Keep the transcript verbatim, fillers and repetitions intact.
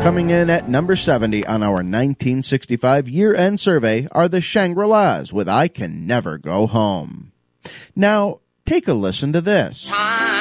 Coming in at number seventy on our nineteen sixty-five year-end survey are the Shangri-Las with I Can Never Go Home. Now, take a listen to this. Time